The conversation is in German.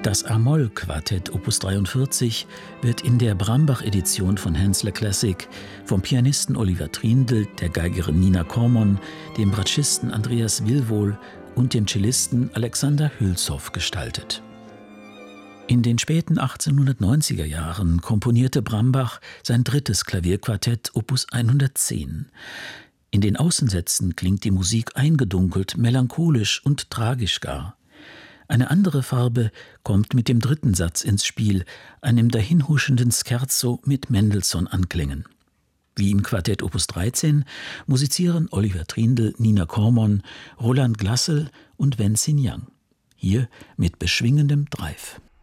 Das A-Moll-Quartett Opus 43 wird in der Brambach-Edition von Hensler Classic vom Pianisten Oliver Triendl, der Geigerin Nina Kormon, dem Bratschisten Andreas Willwohl und dem Cellisten Alexander Hülshoff gestaltet. In den späten 1890er Jahren komponierte Brambach sein drittes Klavierquartett Opus 110. In den Außensätzen klingt die Musik eingedunkelt, melancholisch und tragisch gar. Eine andere Farbe kommt mit dem dritten Satz ins Spiel, einem dahinhuschenden Scherzo mit Mendelssohn-Anklängen. Wie im Quartett Opus 13 musizieren Oliver Triendl, Nina Kormon, Roland Glassel und Wen Xin Yang. Hier mit beschwingendem Drive.